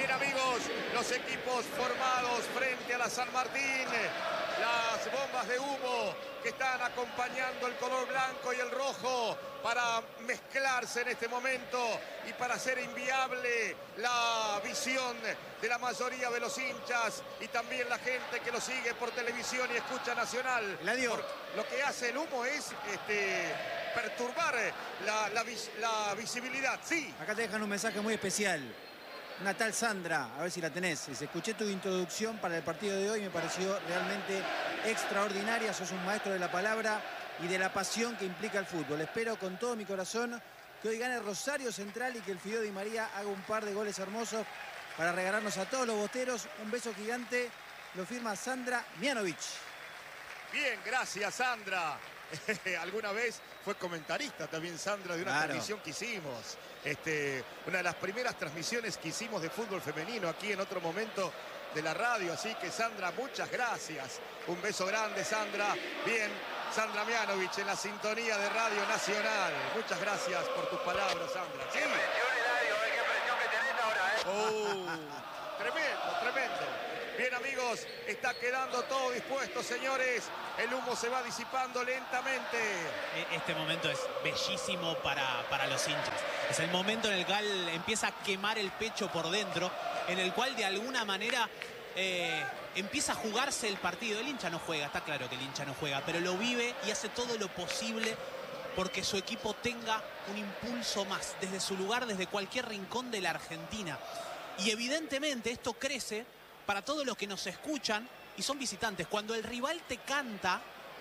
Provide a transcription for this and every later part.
Bien, amigos, los equipos formados frente a la San Martín. Las bombas de humo que están acompañando el color blanco y el rojo para mezclarse en este momento y para hacer inviable la visión de la mayoría de los hinchas y también la gente que lo sigue por televisión y escucha nacional. Lo que hace el humo es perturbar la visibilidad. Sí. Acá te dejan un mensaje muy especial. Una tal Sandra, a ver si la tenés. Dice, escuché tu introducción para el partido de hoy, me pareció realmente extraordinaria. Sos un maestro de la palabra y de la pasión que implica el fútbol. Espero con todo mi corazón que hoy gane Rosario Central y que el Fideo Di María haga un par de goles hermosos para regalarnos a todos los bosteros. Un beso gigante. Lo firma Sandra Mianovic. Bien, gracias, Sandra. Alguna vez fue comentarista también Sandra de una transmisión que hicimos. Una de las primeras transmisiones que hicimos de fútbol femenino aquí en otro momento de la radio. Así que, Sandra, muchas gracias. Un beso grande, Sandra. Bien, Sandra Mianovic en la sintonía de Radio Nacional. Muchas gracias por tus palabras, Sandra. ¿Sí? Qué presión, Eladio, qué presión que tenés ahora, Tremendo, tremendo. Bien, amigos, está quedando todo dispuesto, señores. El humo se va disipando lentamente. Este momento es bellísimo para los hinchas. Es el momento en el cual empieza a quemar el pecho por dentro, en el cual de alguna manera empieza a jugarse el partido. El hincha no juega, está claro que el hincha no juega, pero lo vive y hace todo lo posible porque su equipo tenga un impulso más desde su lugar, desde cualquier rincón de la Argentina. Y evidentemente esto crece para todos los que nos escuchan y son visitantes. Cuando el rival te canta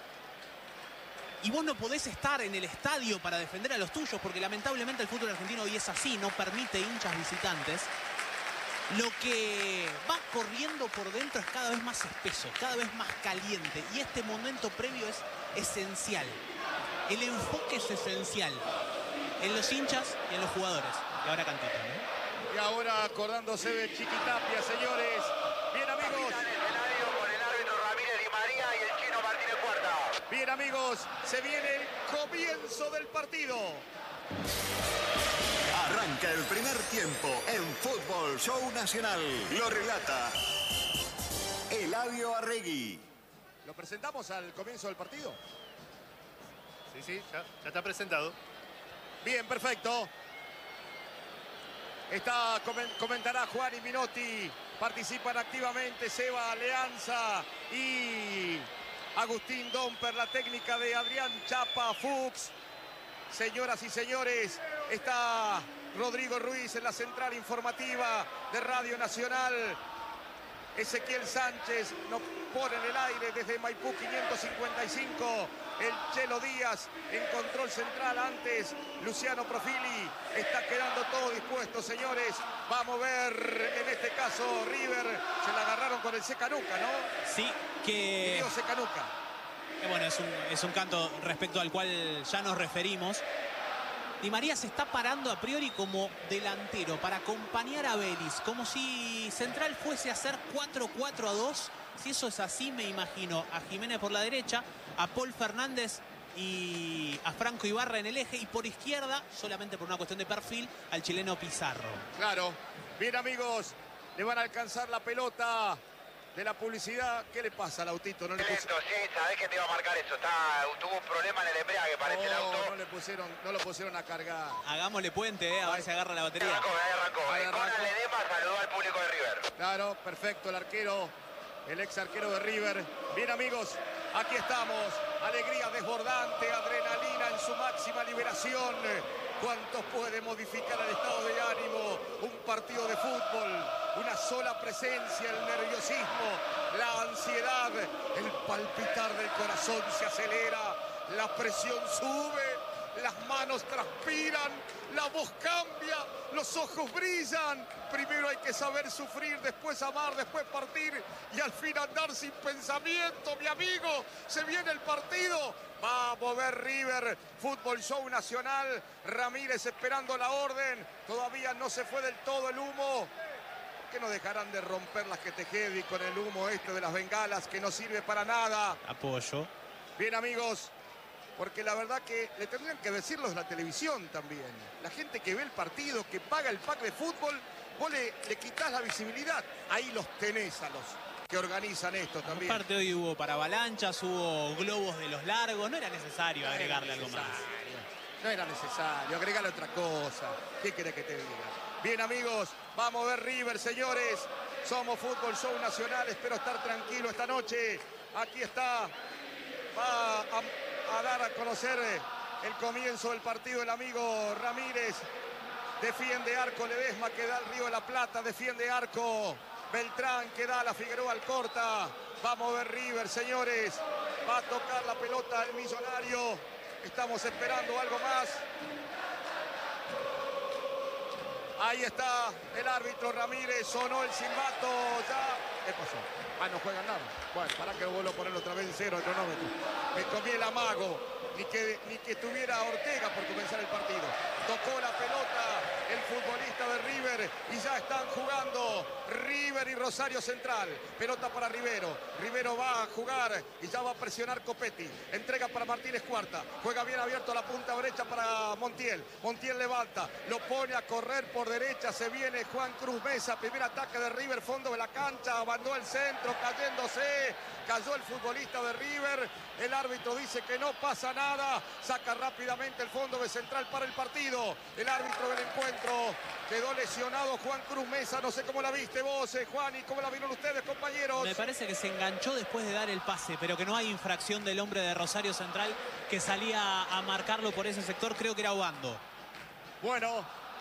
y vos no podés estar en el estadio para defender a los tuyos, porque lamentablemente el fútbol argentino hoy es así, no permite hinchas visitantes, lo que va corriendo por dentro es cada vez más espeso, cada vez más caliente. Y este momento previo es esencial. El enfoque es esencial en los hinchas y en los jugadores. Y ahora Cantito, ¿no? Y ahora acordándose de Chiquitapia, señores. Bien, amigos. Con el árbitro Ramírez Di María y el chino Martínez Cuarta. Bien, amigos, se viene el comienzo del partido. Arranca el primer tiempo en Fútbol Show Nacional. Lo relata Eladio Arregui. ¿Lo presentamos al comienzo del partido? Sí, ya está presentado. Bien, perfecto. Comentará Juan y Minotti. Participan activamente Seba Alianza y Agustín Domper, la técnica de Adrián Chapa Fuchs. Señoras y señores, está Rodrigo Ruiz en la central informativa de Radio Nacional. Ezequiel Sánchez nos pone en el aire desde Maipú 555. El Chelo Díaz en control central. Antes Luciano Profili. Está quedando todo dispuesto, señores. Va a mover en este caso River. Se la agarraron con el Secanuca, ¿no? Sí, que... Diego Secanuca. Bueno, es un canto respecto al cual ya nos referimos. Di María se está parando a priori como delantero para acompañar a Vélez, como si Central fuese a hacer 4-4-2. Si eso es así, me imagino a Jiménez por la derecha, a Paul Fernández y a Franco Ibarra en el eje, y por izquierda, solamente por una cuestión de perfil, al chileno Pizarro. Claro. Bien, amigos, le van a alcanzar la pelota de la publicidad. ¿Qué le pasa al autito? ¿No le Lento, sí, sabés que te iba a marcar eso. Tuvo un problema en el embrague, parece el auto. No lo pusieron a cargar. Hagámosle puente, a ver si agarra la batería. Arrancó. Conan Ledesma saludó al público de River. Claro, perfecto, el ex arquero de River. Bien, amigos, aquí estamos. Alegría desbordante, adrenalina en su máxima liberación. ¿Cuánto puede modificar el estado de ánimo un partido de fútbol? Una sola presencia, el nerviosismo, la ansiedad, el palpitar del corazón se acelera, la presión sube, las manos transpiran, la voz cambia, los ojos brillan. Primero hay que saber sufrir, después amar, después partir y al fin andar sin pensamiento, mi amigo. Se viene el partido. Va a mover River. Fútbol Show Nacional. Ramírez esperando la orden. Todavía no se fue del todo el humo. ¿Por qué no dejarán de romper las Getejedi con el humo de las bengalas que no sirve para nada? Apoyo. Bien, amigos. Porque la verdad que le tendrían que decirlos en la televisión también. La gente que ve el partido, que paga el pack de fútbol, vos le quitás la visibilidad. Ahí los tenés a los que organizan esto también. Aparte hoy hubo para avalanchas, hubo globos de los largos, no era necesario agregarle algo más. No era necesario, agregarle otra cosa. ¿Qué querés que te diga? Bien, amigos, vamos a ver River, señores. Somos Fútbol Show Nacional, espero estar tranquilo esta noche. Aquí está, va a dar a conocer el comienzo del partido el amigo Ramírez. Defiende arco Ledesma, que da al Río de la Plata, defiende arco Beltrán, que da a la Figueroa Alcorta. Vamos a ver River, señores. Va a tocar la pelota el Millonario. Estamos esperando algo más. Ahí está el árbitro Ramírez, sonó el silbato ya. ¿Qué pasó? Ah, no juegan nada. Bueno, para que vuelvo a ponerlo otra vez en cero el cronómetro. Me comí el amago. Ni que tuviera Ortega por comenzar el partido. Tocó la pelota el futbolista de River y ya están jugando River y Rosario Central. Pelota para Rivero. Rivero va a jugar y ya va a presionar Copetti. Entrega para Martínez Cuarta. Juega bien abierto a la punta derecha para Montiel. Montiel levanta, lo pone a correr por derecha. Se viene Juan Cruz Mesa. Primer ataque de River, fondo de la cancha. Abandonó el centro, cayéndose. Cayó el futbolista de River. El árbitro dice que no pasa nada. Saca rápidamente el fondo de Central para el partido. El árbitro del encuentro. Quedó lesionado Juan Cruz Mesa. No sé cómo la viste vos, Juan, y cómo la vieron ustedes, compañeros. Me parece que se enganchó después de dar el pase, pero que no hay infracción del hombre de Rosario Central que salía a marcarlo por ese sector. Creo que era Obando. Bueno,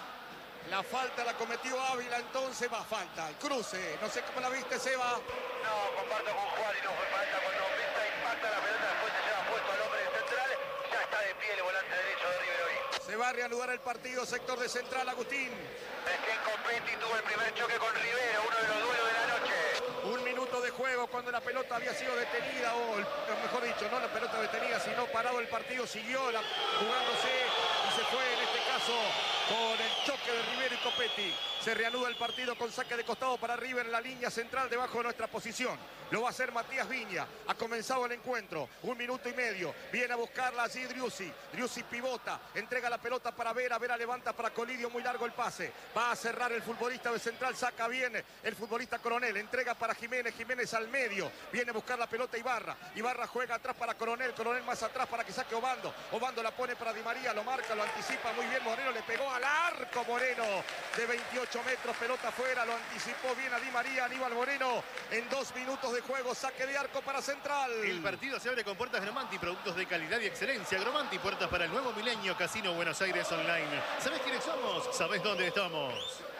la falta la cometió Ávila, entonces va falta. El cruce. No sé cómo la viste, Seba. No, comparto con Juan y no fue falta. Cuando Mesa impacta la pelota, después se lleva puesto al hombre de Central. Ya está de pie el volante derecho de River hoy. Se va a reanudar el partido, sector de Central, Agustín. Recién Copetti tuvo el primer choque con Rivero, uno de los duelos de la noche. Un minuto de juego cuando la pelota había sido detenida, o mejor dicho, no la pelota detenida, sino parado el partido, siguió jugándose y se fue en este caso con el choque de Rivero y Copetti. Se reanuda el partido con saque de costado para River en la línea central debajo de nuestra posición. Lo va a hacer Matías Viña. Ha comenzado el encuentro. 1 minuto y medio. Viene a buscarla allí Driussi. Driussi pivota. Entrega la pelota para Vera. Vera levanta para Colidio. Muy largo el pase. Va a cerrar el futbolista de Central. Saca bien el futbolista Coronel. Entrega para Jiménez. Jiménez al medio. Viene a buscar la pelota Ibarra. Ibarra juega atrás para Coronel. Coronel más atrás para que saque Obando. Obando la pone para Di María. Lo marca, lo anticipa muy bien. Moreno le pegó al arco. Moreno de 28 metros. Pelota afuera. Lo anticipó bien a Di María. Aníbal Moreno en 2 minutos de juego, saque de arco para Central. El partido se abre con puertas Gromanti, productos de calidad y excelencia. Gromanti, puertas para el nuevo milenio, Casino Buenos Aires Online. ¿Sabés quiénes somos? ¿Sabés dónde estamos?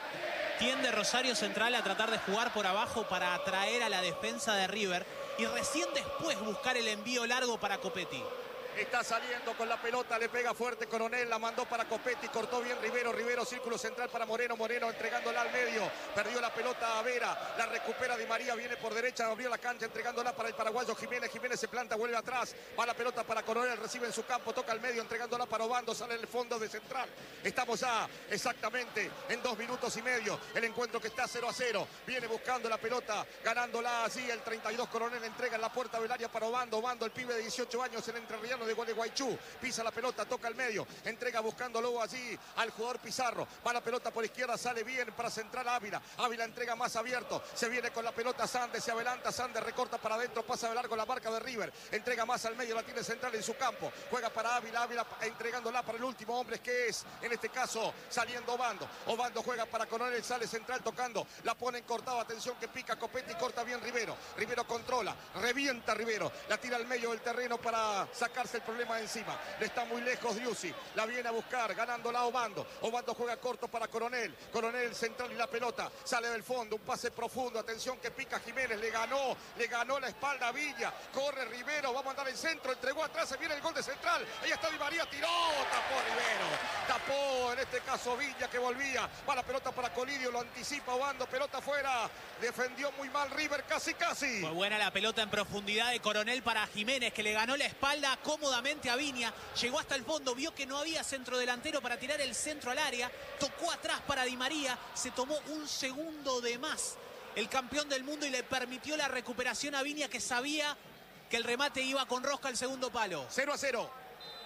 Tiende Rosario Central a tratar de jugar por abajo para atraer a la defensa de River y recién después buscar el envío largo para Copetti. Está saliendo con la pelota, le pega fuerte Coronel, la mandó para Copetti, cortó bien Rivero, Rivero círculo central para Moreno, Moreno entregándola al medio, perdió la pelota a Vera, la recupera Di María, viene por derecha, abrió la cancha entregándola para el paraguayo Jiménez, Jiménez se planta, vuelve atrás, va la pelota para Coronel, recibe en su campo, toca al medio, entregándola para Obando, sale en el fondo de Central. Estamos ya exactamente en 2 minutos y medio, el encuentro que está 0-0, viene buscando la pelota, ganándola así el 32 Coronel, entrega en la puerta del área para Obando, Obando el pibe de 18 años, el entrerriano de Gualeguaychú, pisa la pelota, toca al medio, entrega buscándolo allí al jugador Pizarro, va la pelota por izquierda, sale bien para Central Ávila, Ávila entrega más abierto, se viene con la pelota Sande, se adelanta, Sande recorta para adentro, pasa de largo la marca de River, entrega más al medio, la tiene Central en su campo, juega para Ávila, Ávila entregándola para el último hombre que es, en este caso, saliendo Obando, Obando juega para Coronel, sale Central tocando, la pone en cortado, atención que pica Copetti, corta bien Rivero, Rivero controla, revienta Rivero, la tira al medio del terreno para sacarse el problema de encima, le está muy lejos Driussi, la viene a buscar, ganándola Obando, Obando juega corto para Coronel, Coronel Central y la pelota, sale del fondo, un pase profundo, atención que pica Jiménez, le ganó la espalda a Villa, corre Rivero, va a mandar el centro, entregó atrás, se viene el gol de Central, ahí está Di María, tiró, tapó Rivero, tapó en este caso Villa que volvía, va la pelota para Colidio, lo anticipa Obando, pelota afuera, defendió muy mal River, casi. Fue buena la pelota en profundidad de Coronel para Jiménez, que le ganó la espalda cómodamente a Viña, llegó hasta el fondo, vio que no había centro delantero para tirar el centro al área, tocó atrás para Di María, se tomó un segundo de más el campeón del mundo y le permitió la recuperación a Viña, que sabía que el remate iba con rosca al segundo palo. 0-0.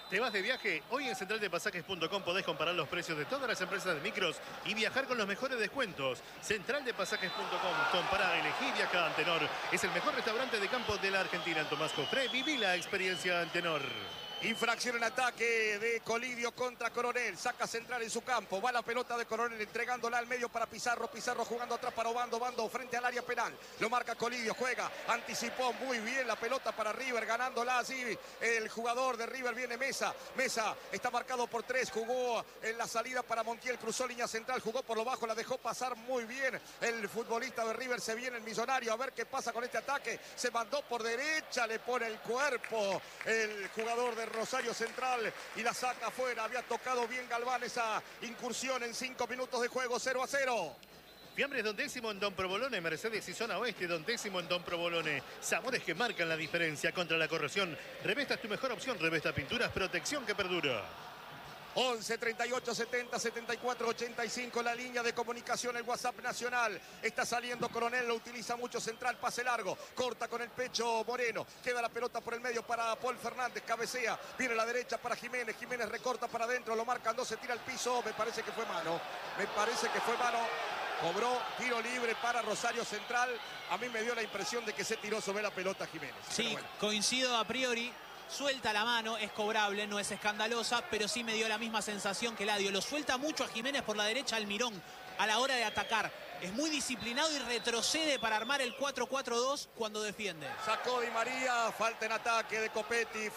¿Te vas de viaje? Hoy en centraldepasajes.com podés comparar los precios de todas las empresas de micros y viajar con los mejores descuentos. Centraldepasajes.com. Compará, elegí, viaja. Antenor es el mejor restaurante de campo de la Argentina. En Tomás Jofré, viví la experiencia Antenor. Infracción en ataque de Colidio contra Coronel. Saca Central en su campo. Va la pelota de Coronel entregándola al medio para Pizarro. Pizarro jugando atrás para Obando. Obando frente al área penal. Lo marca Colidio. Juega. Anticipó muy bien la pelota para River. Ganándola así. El jugador de River viene Mesa. Mesa está marcado por 3. Jugó en la salida para Montiel. Cruzó línea central. Jugó por lo bajo. La dejó pasar muy bien. El futbolista de River. Se viene el Millonario. A ver qué pasa con este ataque. Se mandó por derecha. Le pone el cuerpo. El jugador de Rosario Central y la saca afuera. Había tocado bien Galván esa incursión en 5 minutos de juego. 0-0. Fiambres Don Décimo en Don Provolone, Mercedes y Zona Oeste, Don Décimo en Don Provolone. Sabores que marcan la diferencia contra la corrosión. Revesta es tu mejor opción. Revesta Pinturas, protección que perdura. 11 38 70 74 85 la línea de comunicación, el WhatsApp nacional. Está saliendo Coronel, lo utiliza mucho Central, pase largo, corta con el pecho Moreno, queda la pelota por el medio para Paul Fernández, cabecea, viene a la derecha para Jiménez, Jiménez recorta para adentro, lo marcan dos, se tira al piso, me parece que fue mano, cobró tiro libre para Rosario Central. A mí me dio la impresión de que se tiró sobre la pelota Jiménez. Sí, bueno, coincido a priori. Suelta la mano, es cobrable, no es escandalosa, pero sí me dio la misma sensación que Eladio. Lo suelta mucho a Jiménez por la derecha, Almirón, a la hora de atacar. Es muy disciplinado y retrocede para armar el 4-4-2 cuando defiende. Sacó Di María, falta en ataque de Copetti,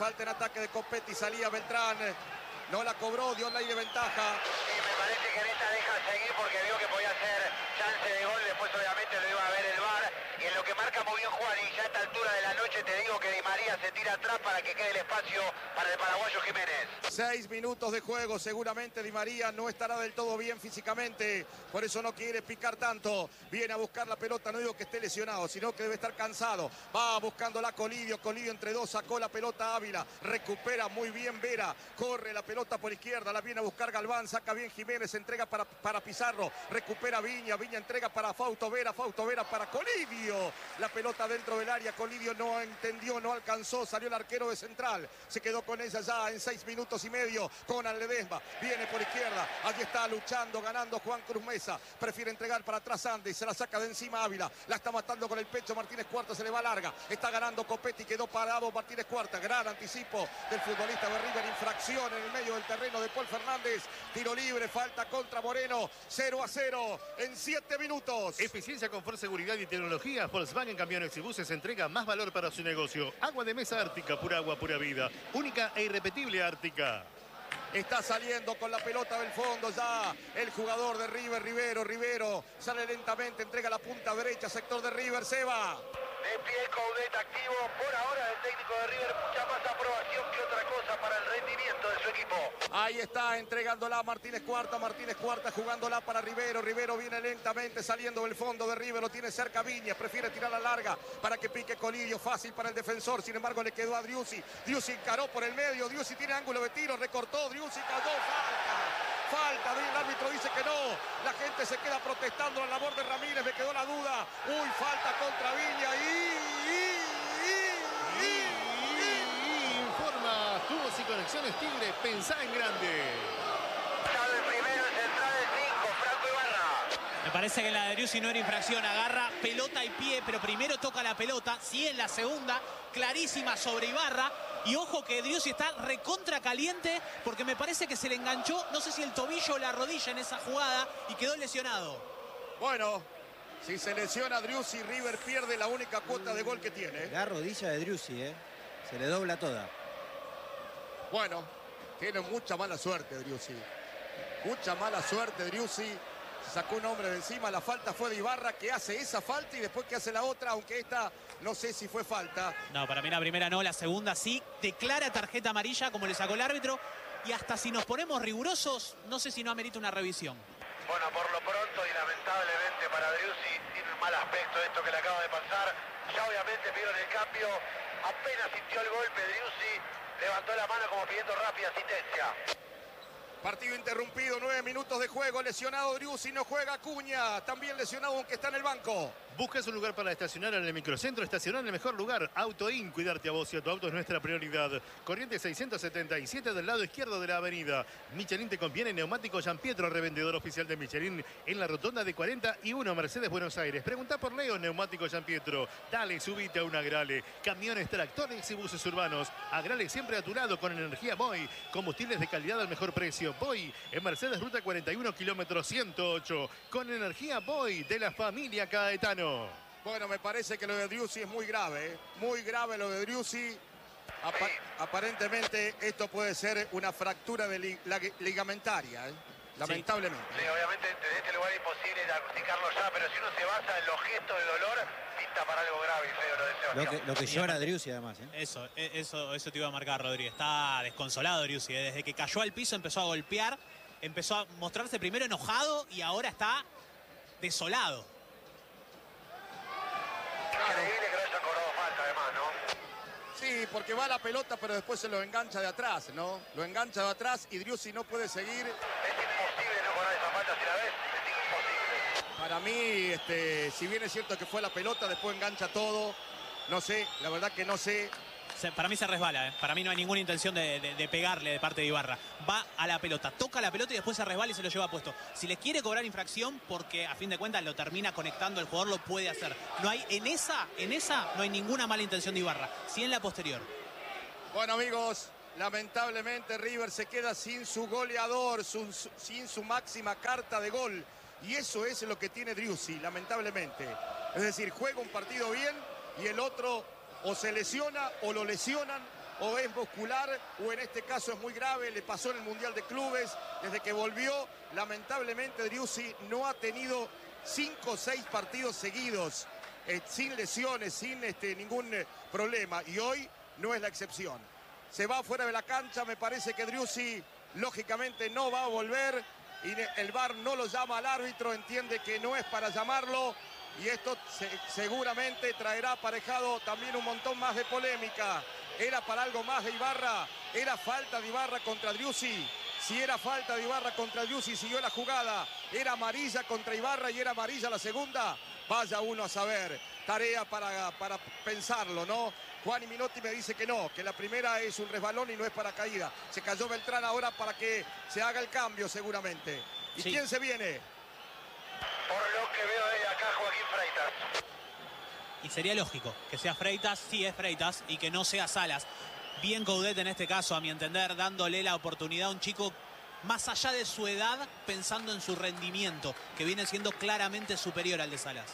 salía Beltrán. No la cobró, dio la de ventaja. Sí, me parece que en esta deja seguir porque vio que podía ser chance de gol. Después obviamente lo iba a ver el VAR. Y en lo que marca muy bien Juan, y ya a esta altura de la noche te digo que Di María se tira atrás para que quede el espacio para el paraguayo Jiménez. 6 minutos de juego, seguramente Di María no estará del todo bien físicamente, por eso no quiere picar tanto. Viene a buscar la pelota, no digo que esté lesionado, sino que debe estar cansado. Va buscándola Colidio, Colidio entre dos, sacó la pelota Ávila, recupera muy bien Vera, corre la pelota por izquierda, la viene a buscar Galván, saca bien Jiménez, entrega para Pizarro, recupera Viña, Viña entrega para Fausto Vera para Colidio. La pelota dentro del área, Colidio no entendió, no alcanzó, salió el arquero de Central, se quedó con ella ya en 6 minutos y medio, con Ledesma, viene por izquierda, allí está luchando, ganando Juan Cruz Mesa, prefiere entregar para atrás Andes, se la saca de encima Ávila, la está matando con el pecho Martínez Cuarta, se le va larga, está ganando Copetti, quedó parado Martínez Cuarta, gran anticipo del futbolista de River, infracción en el medio del terreno de Paul Fernández, tiro libre, falta contra Moreno, 0-0 en 7 minutos. Eficiencia, confort, seguridad y tecnología. Volkswagen Camiones y Buses entrega más valor para su negocio. Agua de mesa Ártica, pura agua, pura vida. Única e irrepetible Ártica. Está saliendo con la pelota del fondo ya el jugador de River, Rivero, sale lentamente, entrega la punta derecha, sector de River, se va. De pie Coudet activo, por ahora el técnico de River, mucha más aprobación que otra cosa para el rendimiento de su equipo. Ahí está entregándola Martínez Cuarta jugándola para Rivero viene lentamente saliendo del fondo de River, lo tiene cerca Viñas, prefiere tirarla larga para que pique Colidio, fácil para el defensor, sin embargo le quedó a Driussi encaró por el medio, Driussi tiene ángulo de tiro, recortó, Driussi cayó, falta, el árbitro dice que no, la gente se queda protestando la labor de Ramírez, me quedó la duda, falta contra Viña Informa Tubos y Conexiones Tigre, pensá en grande. Sabe primero el central del 5, Franco Ibarra. Me parece que la de Driussi no era infracción, agarra pelota y pie, pero primero toca la pelota, sí en la segunda, clarísima sobre Ibarra. Y ojo que Driussi está recontra caliente porque me parece que se le enganchó, no sé si el tobillo o la rodilla en esa jugada y quedó lesionado. Bueno, si se lesiona Driussi, River pierde la única cuota de gol que tiene. La rodilla de Driussi, se le dobla toda. Bueno, tiene mucha mala suerte Driussi. Sacó un hombre de encima, la falta fue de Ibarra, que hace esa falta y después que hace la otra, aunque esta no sé si fue falta. No, para mí la primera no, la segunda sí. Declara tarjeta amarilla como le sacó el árbitro y hasta si nos ponemos rigurosos, no sé si no amerita una revisión. Bueno, por lo pronto y lamentablemente para Driussi tiene un mal aspecto esto que le acaba de pasar. Ya obviamente vieron el cambio, apenas sintió el golpe Driussi, levantó la mano como pidiendo rápida asistencia. Partido interrumpido, 9 minutos de juego. Lesionado Driussi, no juega Acuña. También lesionado aunque está en el banco. ¿Buscas un lugar para estacionar en el microcentro? Estacionar en el mejor lugar. Autoin, cuidarte a vos y a tu auto es nuestra prioridad. Corriente 677 del lado izquierdo de la avenida. Michelin te conviene. Neumático Gianpietro, revendedor oficial de Michelin en la rotonda de 41 Mercedes, Buenos Aires. Preguntá por Leo, Neumático Gianpietro. Dale, subite a un Agrale. Camiones, tractores y buses urbanos. Agrale siempre a tu lado con energía Boy. Combustibles de calidad al mejor precio. Boy en Mercedes, ruta 41, kilómetro 108. Con energía Boy de la familia Caetano. Bueno, me parece que lo de Driussi es muy grave, ¿eh? Muy grave lo de Driussi. Aparentemente esto puede ser una fractura de ligamentaria, ¿eh? Lamentablemente. Sí, obviamente desde este lugar es imposible diagnosticarlo ya, pero si uno se basa en los gestos de dolor, pinta para algo grave y feo lo de Sebastián. Lo que llora Driussi además, ¿eh? Eso te iba a marcar, Rodríguez. Está desconsolado Driussi, ¿eh? Desde que cayó al piso empezó a golpear, empezó a mostrarse primero enojado y ahora está desolado. Increíble que no haya cobrado falta además, ¿no? Sí, porque va la pelota, pero después se lo engancha de atrás, ¿no? Lo engancha de atrás y Driussi no puede seguir. Es imposible no cobrar esa falta si la ves, es imposible. Para mí, si bien es cierto que fue la pelota, después engancha todo. No sé, la verdad que no sé. Para mí se resbala, ¿eh? Para mí no hay ninguna intención de pegarle de parte de Ibarra. Va a la pelota, toca la pelota y después se resbala y se lo lleva puesto. Si le quiere cobrar infracción, porque a fin de cuentas lo termina conectando el jugador, lo puede hacer. No hay, en esa no hay ninguna mala intención de Ibarra. Sí en la posterior. Bueno, amigos, lamentablemente River se queda sin su goleador, sin su máxima carta de gol. Y eso es lo que tiene Driussi, lamentablemente. Es decir, juega un partido bien y el otro o se lesiona o lo lesionan, o es muscular, o en este caso es muy grave. Le pasó en el Mundial de Clubes. Desde que volvió, lamentablemente Driussi no ha tenido 5 o 6 partidos seguidos sin lesiones, sin ningún problema. Y hoy no es la excepción. Se va fuera de la cancha. Me parece que Driussi lógicamente no va a volver. Y el VAR no lo llama al árbitro. Entiende que no es para llamarlo. Y esto seguramente traerá aparejado también un montón más de polémica. ¿Era para algo más de Ibarra? ¿Era falta de Ibarra contra Driussi? Si era falta de Ibarra contra Driussi, siguió la jugada. ¿Era amarilla contra Ibarra y era amarilla la segunda? Vaya uno a saber. Tarea para pensarlo, ¿no? Juan y Minotti me dice que no, que la primera es un resbalón y no es para caída. Se cayó Beltrán ahora para que se haga el cambio seguramente. ¿Y quién se viene? Por lo que veo de acá, Joaquín Freitas. Y sería lógico que sea Freitas, sí es Freitas, y que no sea Salas. Bien Coudet en este caso, a mi entender, dándole la oportunidad a un chico más allá de su edad, pensando en su rendimiento, que viene siendo claramente superior al de Salas.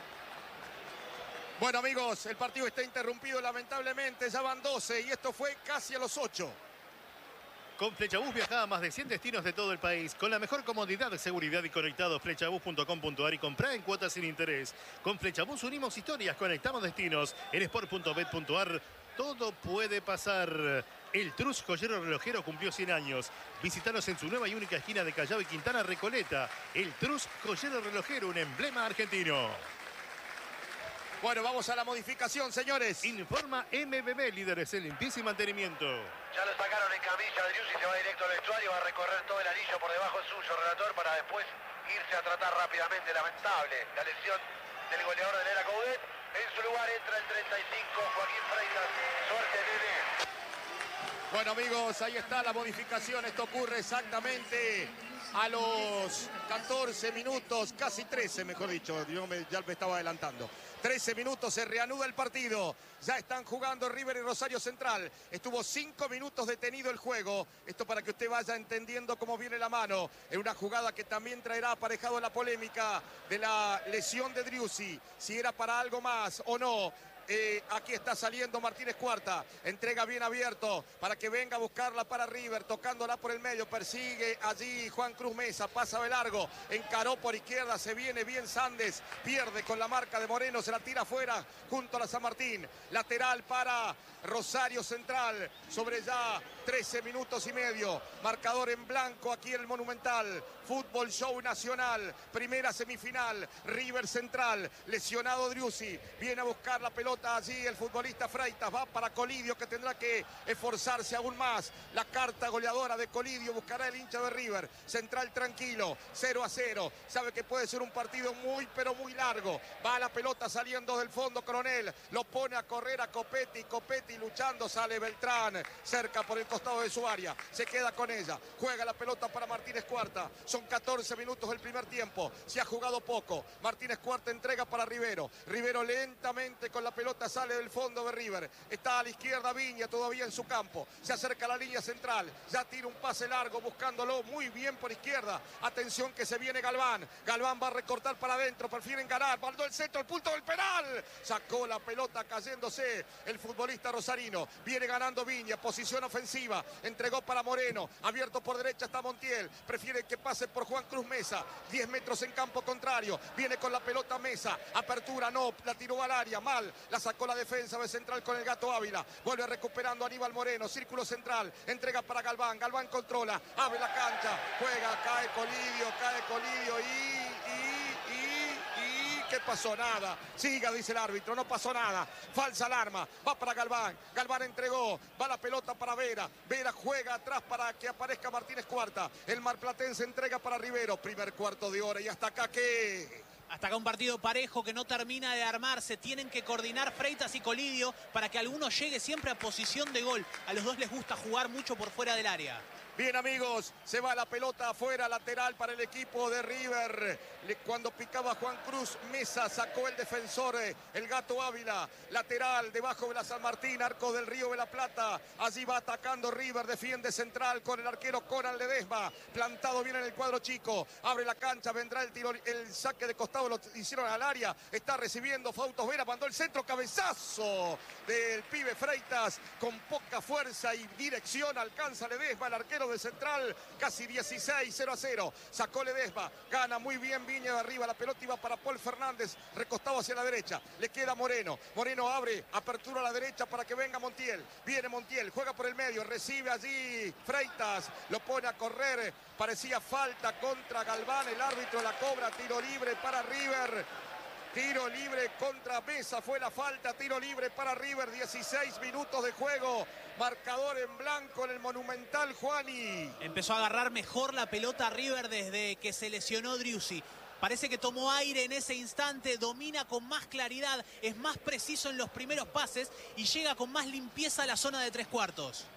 Bueno, amigos, el partido está interrumpido lamentablemente, ya van 12 y esto fue casi a los 8. Con Flechabús viaja a más de 100 destinos de todo el país. Con la mejor comodidad, seguridad y conectados. Flechabús.com.ar y comprá en cuotas sin interés. Con Flechabús unimos historias, conectamos destinos. En sport.bet.ar todo puede pasar. El Trus Joyero Relojero cumplió 100 años. Visítanos en su nueva y única esquina de Callao y Quintana, Recoleta. El Trus Joyero Relojero, un emblema argentino. Bueno, vamos a la modificación, señores. Informa MBB, líderes en limpieza y mantenimiento. Ya lo sacaron en camilla, Driussi se va directo al vestuario, va a recorrer todo el anillo por debajo suyo, relator, para después irse a tratar rápidamente. Lamentable la lesión del goleador de la era Coudet. En su lugar entra el 35, Joaquín Freitas. Suerte, nene. Bueno, amigos, ahí está la modificación. Esto ocurre exactamente a los 14 minutos, casi 13, mejor dicho. Ya me estaba adelantando. 13 minutos, se reanuda el partido. Ya están jugando River y Rosario Central. Estuvo 5 minutos detenido el juego. Esto para que usted vaya entendiendo cómo viene la mano. En una jugada que también traerá aparejado la polémica de la lesión de Driussi. Si era para algo más o no. Aquí está saliendo Martínez Cuarta, entrega bien abierto para que venga a buscarla para River, tocándola por el medio, persigue allí Juan Cruz Mesa, pasa de largo, encaró por izquierda, se viene bien Sandes, pierde con la marca de Moreno, se la tira afuera junto a la San Martín, lateral para Rosario Central, sobre ya 13 minutos y medio. Marcador en blanco aquí en el Monumental. Fútbol Show Nacional. Primera semifinal. River Central. Lesionado Driussi. Viene a buscar la pelota allí el futbolista Freitas. Va para Colidio, que tendrá que esforzarse aún más. La carta goleadora de Colidio buscará el hincha de River. Central tranquilo. 0-0. Sabe que puede ser un partido muy, pero muy largo. Va la pelota saliendo del fondo Coronel. Lo pone a correr a Copetti. Copetti luchando. Sale Beltrán. Cerca por el costado de su área. Se queda con ella. Juega la pelota para Martínez Cuarta. Son 14 minutos del primer tiempo. Se ha jugado poco. Martínez Cuarta entrega para Rivero. Rivero lentamente con la pelota sale del fondo de River. Está a la izquierda Viña todavía en su campo. Se acerca a la línea central. Ya tira un pase largo buscándolo muy bien por izquierda. Atención que se viene Galván. Galván va a recortar para adentro. Prefieren ganar. Mandó el centro al punto del penal. Sacó la pelota cayéndose el futbolista rosarino. Viene ganando Viña. Posición ofensiva. Entregó para Moreno. Abierto por derecha está Montiel. Prefiere que pase por Juan Cruz Mesa. 10 metros en campo contrario. Viene con la pelota Mesa. Apertura no. La tiró al área. Mal. La sacó la defensa de Central con el Gato Ávila. Vuelve recuperando Aníbal Moreno. Círculo central. Entrega para Galván. Galván controla. Abre la cancha. Juega. Cae Colidio. Cae Colidio. ¿Qué pasó? Nada. Siga, dice el árbitro. No pasó nada. Falsa alarma. Va para Galván. Galván entregó. Va la pelota para Vera. Vera juega atrás para que aparezca Martínez Cuarta. El marplatense entrega para Rivero. Primer cuarto de hora. Y hasta acá, ¿qué? Hasta acá un partido parejo que no termina de armarse. Tienen que coordinar Freitas y Colidio para que alguno llegue siempre a posición de gol. A los dos les gusta jugar mucho por fuera del área. Bien, amigos, se va la pelota afuera, lateral para el equipo de River. Cuando picaba Juan Cruz Mesa, sacó el defensor, el Gato Ávila. Lateral, debajo de la San Martín, arco del Río de la Plata. Allí va atacando River, defiende Central con el arquero Conan Ledesma. Plantado bien en el cuadro chico. Abre la cancha, vendrá el tiro, el saque de costado, lo hicieron al área. Está recibiendo Fautos Vera, mandó el centro, cabezazo del pibe Freitas. Con poca fuerza y dirección alcanza Ledesma, el arquero de Central, casi 16, 0-0. Sacó Ledesma, gana muy bien Viña de arriba, la pelota iba para Paul Fernández, recostado hacia la derecha, le queda Moreno. Moreno abre, apertura a la derecha para que venga Montiel. Viene Montiel, juega por el medio, recibe allí Freitas, lo pone a correr, parecía falta contra Galván, el árbitro la cobra, tiro libre para River. Tiro libre contra Mesa, fue la falta, tiro libre para River, 16 minutos de juego, marcador en blanco en el Monumental, Juani. Empezó a agarrar mejor la pelota River desde que se lesionó Driussi. Parece que tomó aire en ese instante, domina con más claridad, es más preciso en los primeros pases y llega con más limpieza a la zona de tres cuartos.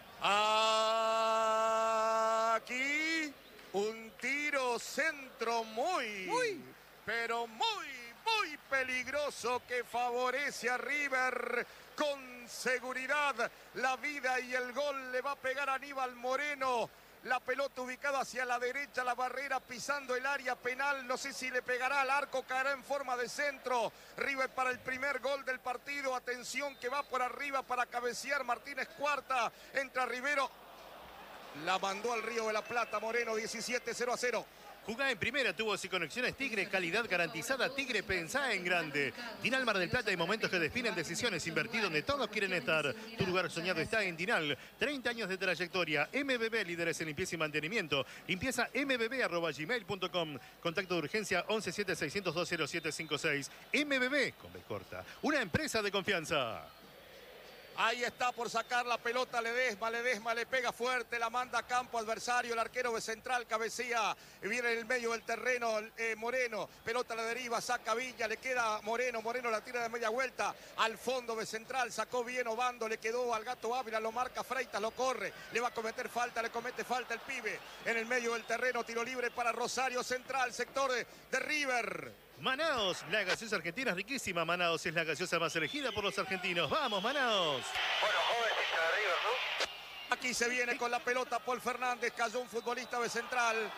Aquí un tiro centro pero muy peligroso que favorece a River. Con seguridad la vida y el gol le va a pegar a Aníbal Moreno. La pelota ubicada hacia la derecha, la barrera pisando el área penal. No sé si le pegará al arco, caerá en forma de centro. River para el primer gol del partido. Atención que va por arriba para cabecear Martínez Cuarta. Entra Rivero. La mandó al Río de la Plata Moreno, 17, 0-0. Jugá en primera, tubos y conexiones Tigre, calidad garantizada. Tigre, pensá en grande. Dinal Mar del Plata, hay momentos que definen decisiones. Invertir donde todos quieren estar. Tu lugar soñado está en Dinal. 30 años de trayectoria. MBB, líderes en limpieza y mantenimiento. Limpieza mbb@gmail.com. Contacto de urgencia 1176020756. MBB, con B corta. Una empresa de confianza. Ahí está por sacar la pelota Ledesma. Ledesma le pega fuerte, la manda a campo adversario. El arquero de Central cabecea. Viene en el medio del terreno Moreno. Pelota a la deriva, saca Villa. Le queda Moreno. Moreno la tira de media vuelta al fondo de Central. Sacó bien Obando. Le quedó al Gato Ávila. Lo marca Freitas, lo corre. Le va a cometer falta. Le comete falta el pibe. En el medio del terreno, tiro libre para Rosario Central. Sector de River. Manaos, la gaseosa argentina es riquísima. Manaos es la gaseosa más elegida por los argentinos. ¡Vamos, Manaos! Bueno, joven, hincha de River, ¿no? Aquí se viene con la pelota Paul Fernández. Cayó un futbolista de Central.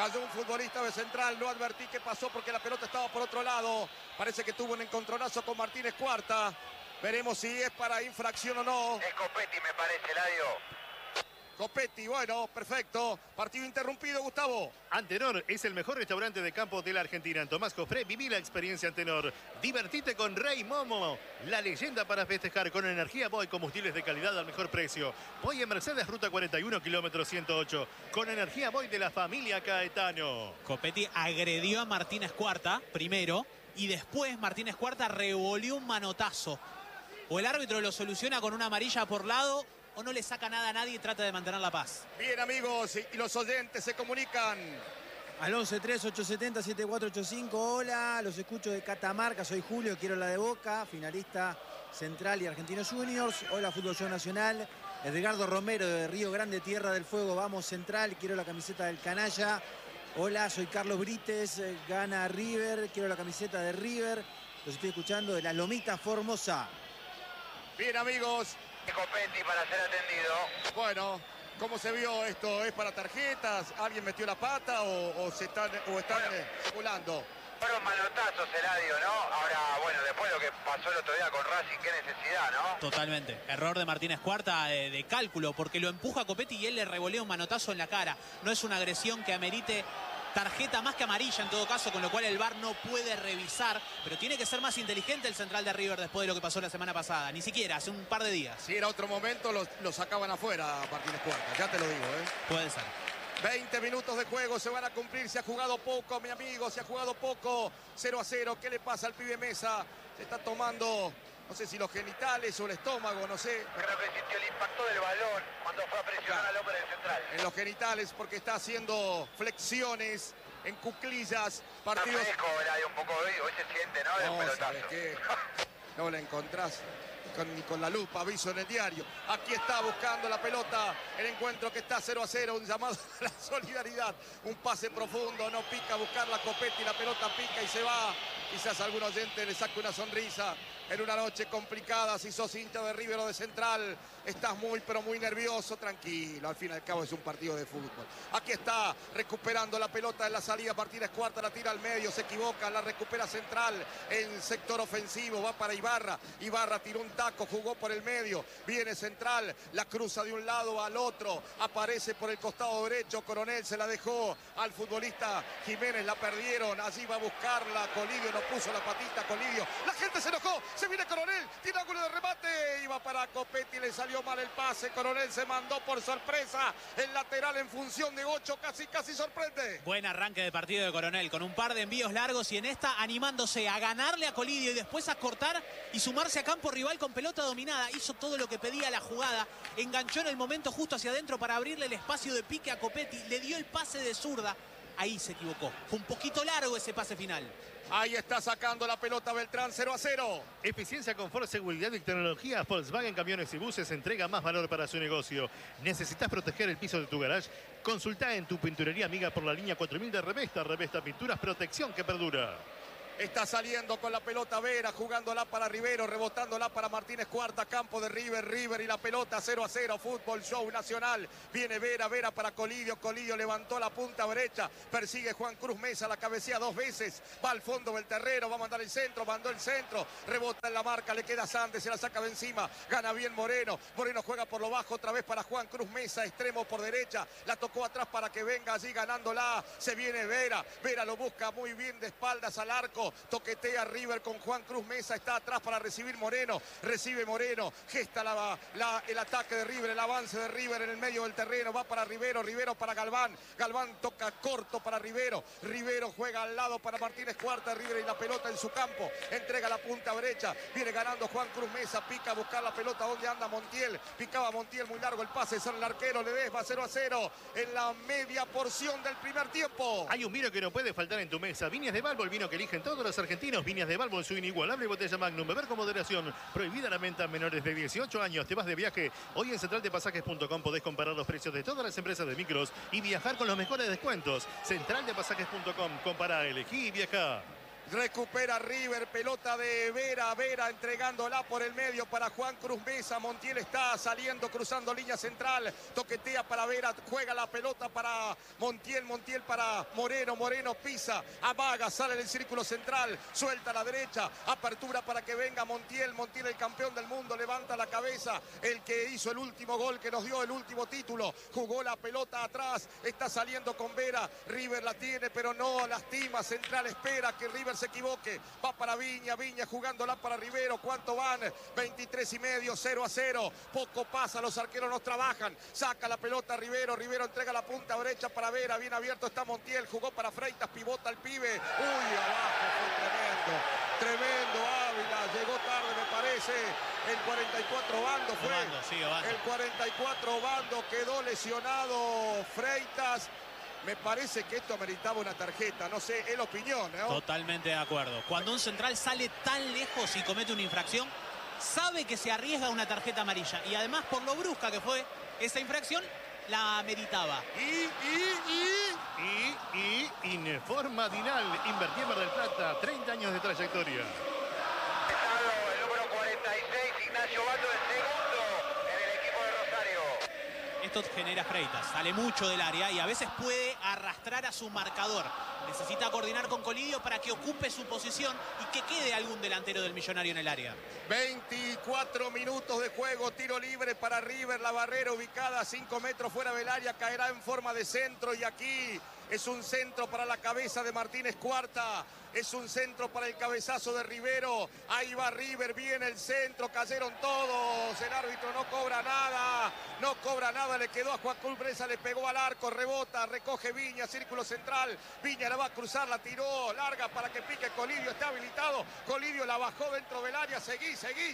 No advertí qué pasó porque la pelota estaba por otro lado. Parece que tuvo un encontronazo con Martínez Cuarta. Veremos si es para infracción o no. Es Copetti, me parece, Ladio. Copetti, bueno, perfecto. Partido interrumpido, Gustavo. Antenor es el mejor restaurante de campo de la Argentina. En Tomás Jofré, viví la experiencia Antenor. Divertite con Rey Momo, la leyenda para festejar con energía Boy, combustibles de calidad al mejor precio. Boy en Mercedes, ruta 41, kilómetro 108. Con energía Boy de la familia Caetano. Copetti agredió a Martínez Cuarta primero y después Martínez Cuarta revolvió un manotazo. O el árbitro lo soluciona con una amarilla por lado o no le saca nada a nadie y trata de mantener la paz. Bien, amigos, y los oyentes se comunican. Al 11-3-870-7485. Hola, los escucho de Catamarca. Soy Julio, quiero la de Boca, finalista Central y Argentinos Juniors. Hola, Fútbol Show Nacional. Edgardo Romero de Río Grande, Tierra del Fuego. Vamos, Central, quiero la camiseta del Canalla. Hola, soy Carlos Brites, gana River, quiero la camiseta de River. Los estoy escuchando de la Lomita Formosa. Bien, amigos. Copetti para ser atendido. Bueno, ¿cómo se vio esto? ¿Es para tarjetas? ¿Alguien metió la pata o están simulando? Fueron manotazos, Eladio, ¿no? Ahora, bueno, después lo que pasó el otro día con Racing, qué necesidad, ¿no? Totalmente. Error de Martínez Cuarta de cálculo, porque lo empuja a Copetti y él le revolea un manotazo en la cara. No es una agresión que amerite tarjeta más que amarilla en todo caso, con lo cual el VAR no puede revisar, pero tiene que ser más inteligente el central de River después de lo que pasó la semana pasada. Ni siquiera, hace un par de días. Si era otro momento, lo sacaban afuera Martínez Cuarta, ya te lo digo, ¿eh? Puede ser. 20 minutos de juego se van a cumplir, se ha jugado poco, mi amigo, se ha jugado poco. 0-0, ¿qué le pasa al pibe Mesa? Se está tomando, no sé si los genitales o el estómago, no sé. Creo que sintió el impacto del balón cuando fue a presionar al hombre del central. En los genitales, porque está haciendo flexiones en cuclillas, partidos... Está fresco, Eladio, un poco hoy se siente, ¿no? De un No, pelotazo. ¿sabes qué? No la encontrás ni con la lupa, aviso en el diario. Aquí está buscando la pelota, el encuentro que está 0-0, un llamado a la solidaridad, un pase profundo, no pica, buscar la Copetti, la pelota pica y se va. Quizás algún oyente le saque una sonrisa en una noche complicada. Si sos hincha de River o de Central, estás muy pero muy nervioso, tranquilo, al fin y al cabo es un partido de fútbol. Aquí está recuperando la pelota en la salida, Martínez Cuarta la tira al medio, se equivoca, la recupera Central en sector ofensivo, va para Ibarra, Ibarra tiró un taco, jugó por el medio, viene Central, la cruza de un lado al otro, aparece por el costado derecho, Coronel se la dejó al futbolista Jiménez, la perdieron, allí va a buscarla, Colidio no puso la patita, Colidio, la gente se enojó, se viene Coronel, tiene ángulo de remate, iba para Copetti, le salió mal el pase, Coronel se mandó por sorpresa, el lateral en función de 8, casi sorprende. Buen arranque de partido de Coronel, con un par de envíos largos y en esta animándose a ganarle a Colidio y después a cortar y sumarse a campo rival con pelota dominada. Hizo todo lo que pedía la jugada, enganchó en el momento justo hacia adentro para abrirle el espacio de pique a Copetti, le dio el pase de zurda, ahí se equivocó. Fue un poquito largo ese pase final. Ahí está sacando la pelota Beltrán, 0-0. Eficiencia, confort, seguridad y tecnología. Volkswagen Camiones y Buses entrega más valor para su negocio. ¿Necesitas proteger el piso de tu garage? Consulta en tu pinturería amiga por la línea 4000 de Revesta. Revesta Pinturas, protección que perdura. Está saliendo con la pelota Vera, jugándola para Rivero, rebotándola para Martínez Cuarta, campo de River y la pelota 0-0, Fútbol Show Nacional. Viene Vera para Colidio, Colidio levantó la punta derecha, persigue Juan Cruz Mesa, la cabecea 2 veces, va al fondo del terreno, va a mandar el centro, mandó el centro, rebota en la marca, le queda Sandes, se la saca de encima, gana bien Moreno, Moreno juega por lo bajo otra vez para Juan Cruz Mesa, extremo por derecha, la tocó atrás para que venga allí ganándola, se viene Vera lo busca muy bien de espaldas al arco, toquetea River con Juan Cruz Mesa, está atrás para recibir Moreno, recibe Moreno, gesta el ataque de River, el avance de River en el medio del terreno, va para Rivero para Galván, Galván toca corto para Rivero juega al lado para Martínez Cuarta, River y la pelota en su campo, entrega la punta derecha, viene ganando Juan Cruz Mesa, pica a buscar la pelota, donde anda Montiel, picaba Montiel, muy largo el pase, son el arquero, Ledesma, 0-0 en la media porción del primer tiempo. Hay un vino que no puede faltar en tu mesa, Viñas de Balbo, el vino que eligen todos los argentinos. Viñas de Balbo en su inigualable botella Magnum. Beber con moderación. Prohibida la venta a menores de 18 años. Te vas de viaje. Hoy en centraldepasajes.com podés comparar los precios de todas las empresas de micros y viajar con los mejores descuentos. Centraldepasajes.com. Compará, elegí y viajá. Recupera River, pelota de Vera, Vera entregándola por el medio para Juan Cruz Mesa. Montiel está saliendo, cruzando línea central, toquetea para Vera, juega la pelota para Montiel, Montiel para Moreno, Moreno pisa, amaga, sale del círculo central, suelta a la derecha, apertura para que venga Montiel, Montiel el campeón del mundo, levanta la cabeza, el que hizo el último gol, que nos dio el último título, jugó la pelota atrás, está saliendo con Vera, River la tiene pero no lastima, central espera que River se equivoque, va para Viña, Viña jugándola para Rivero, ¿cuánto van? 23 y medio, 0-0, poco pasa, los arqueros no trabajan, saca la pelota Rivero, Rivero entrega la punta derecha para Vera, bien abierto está Montiel, jugó para Freitas, pivota el pibe, uy, abajo, fue tremendo Ávila, llegó tarde me parece, el 44 Bando fue, Obando, sí, Obando. El 44 Bando quedó lesionado Freitas. Me parece que esto meritaba una tarjeta, no sé, es la opinión, ¿no? Totalmente de acuerdo. Cuando un central sale tan lejos y comete una infracción, sabe que se arriesga una tarjeta amarilla. Y además, por lo brusca que fue esa infracción, la meritaba. Informa Dinal, invertí en Mar del Plata, 30 años de trayectoria. El número 46, Ignacio Bando, el segundo en el equipo de Rosario. Esto genera Freitas, sale mucho del área y a veces puede arrastrar a su marcador. Necesita coordinar con Colidio para que ocupe su posición y que quede algún delantero del Millonario en el área. 24 minutos de juego, tiro libre para River, la barrera ubicada a 5 metros fuera del área, caerá en forma de centro y aquí es un centro para la cabeza de Martínez Cuarta. Es un centro para el cabezazo de Rivero. Ahí va River, viene el centro, cayeron todos. El árbitro no cobra nada. No cobra nada, le quedó a Juan Cruz Mesa, le pegó al arco, rebota, recoge Viña, círculo central. Viña la va a cruzar, la tiró, larga para que pique Colidio, está habilitado. Colidio la bajó dentro del área, seguí.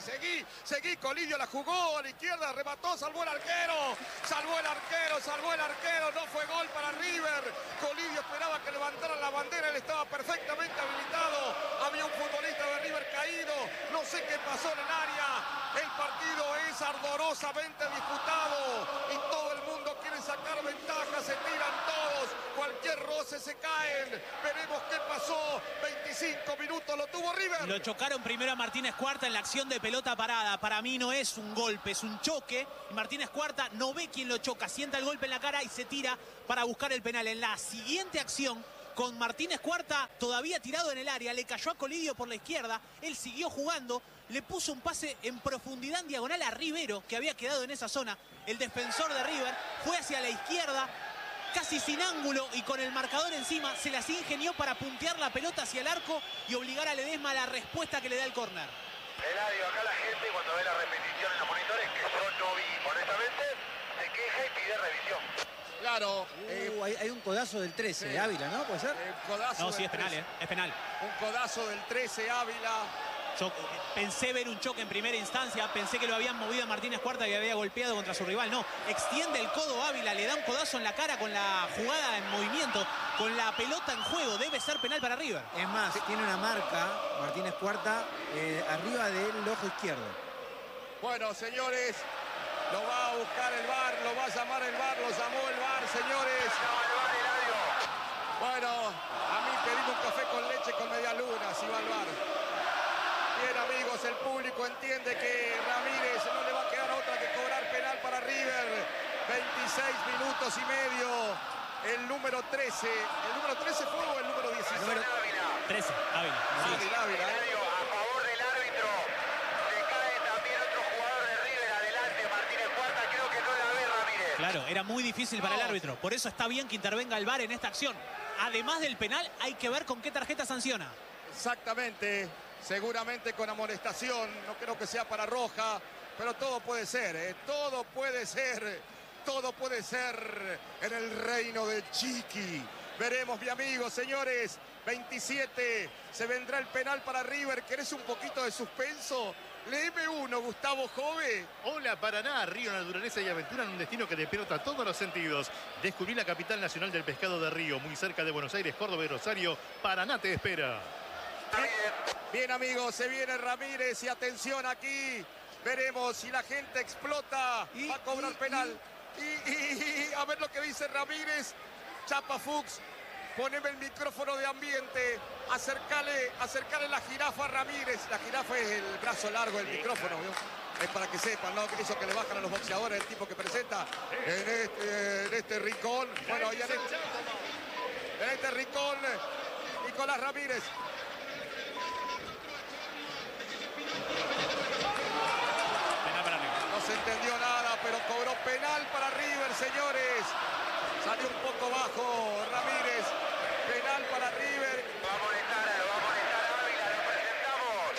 Colidio la jugó a la izquierda, remató, salvó el arquero. Salvó el arquero, no fue gol para River. Colidio esperaba que levantaran la bandera, él estaba perfectamente habilitado, había un futbolista de River caído, no sé qué pasó en el área, el partido es ardorosamente disputado y todo el mundo quiere sacar ventaja, se tiran todos, cualquier roce se caen, veremos qué pasó, 25 minutos lo tuvo River. Lo chocaron primero a Martínez Cuarta en la acción de pelota parada, para mí no es un golpe, es un choque, y Martínez Cuarta no ve quién lo choca, sienta el golpe en la cara y se tira para buscar el penal. En la siguiente acción, con Martínez Cuarta todavía tirado en el área, le cayó a Colidio por la izquierda, él siguió jugando, le puso un pase en profundidad en diagonal a Rivero, que había quedado en esa zona, el defensor de River, fue hacia la izquierda, casi sin ángulo y con el marcador encima, se las ingenió para puntear la pelota hacia el arco y obligar a Ledesma a la respuesta que le da el córner. Eladio, acá la gente cuando ve la repetición en los monitores, que yo no vi honestamente, se queja y pide revisión. Claro. Hay un codazo del 13, sí. Ávila, ¿no? ¿Puede ser? Codazo No, sí, del es penal, 13. es penal. Un codazo del 13, Ávila. Yo pensé ver un choque en primera instancia, pensé que lo habían movido a Martínez Cuarta y había golpeado contra su rival. No, extiende el codo Ávila, le da un codazo en la cara con la jugada en movimiento, con la pelota en juego. Debe ser penal para River. Es más, tiene una marca, Martínez Cuarta, arriba del ojo izquierdo. Bueno, señores, lo va a buscar el VAR, lo va a llamar el VAR, lo llamó el VAR, señores. Bueno, a mí pedimos un café con leche con media luna, si va al VAR. Bien, amigos, el público entiende que Ramírez no le va a quedar otra que cobrar penal para River. 26 minutos y medio. El número 13. ¿El número 13 fue o el número 16? Ávila. 13, Ávila. Sí. Ávila. Eladio, a favor del árbitro. Se cae también otro jugador de River. Adelante, Martínez Cuarta. Creo que no la ve Ramírez. Claro, era muy difícil para el árbitro. Por eso está bien que intervenga el VAR en esta acción. Además del penal, hay que ver con qué tarjeta sanciona. Exactamente. Seguramente con amonestación. No creo que sea para roja. Pero todo puede ser, ¿eh? Todo puede ser. Todo puede ser en el reino de Chiqui. Veremos, mi amigo, señores. 27. Se vendrá el penal para River. ¿Querés un poquito de suspenso? Léeme uno, Gustavo Jove. Hola Paraná, río, naturaleza y aventura en un destino que despierta todos los sentidos. Descubrí la capital nacional del pescado de río, muy cerca de Buenos Aires, Córdoba y Rosario. Paraná te espera. Bien, amigos, se viene Ramírez y atención aquí. Veremos si la gente explota. Va a cobrar penal. Y a ver lo que dice Ramírez. Chapa Fuchs. poneme el micrófono de ambiente, acercale la jirafa a Ramírez. La jirafa es el brazo largo del micrófono, ¿vio? Es para que sepan, ¿no? Eso que le bajan a los boxeadores, el tipo que presenta en este rincón. Bueno, ahí en este rincón, Nicolás Ramírez. No se entendió nada, pero cobró penal para River, señores. Salió un poco bajo Ramírez. Penal para River. Va a molestar a Ávila, lo